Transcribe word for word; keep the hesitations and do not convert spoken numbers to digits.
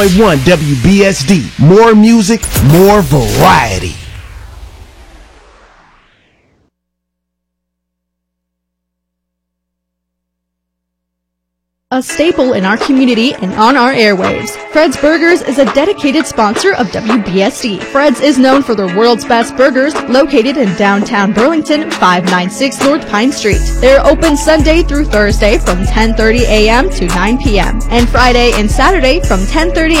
one W B S D. More music, more variety. A staple in our community and on our airwaves, Fred's Burgers is a dedicated sponsor of W B S D. Fred's is known for their world's best burgers, located in downtown Burlington, five ninety-six North Pine Street. They're open Sunday through Thursday from ten thirty a m to nine p m and Friday and Saturday from ten thirty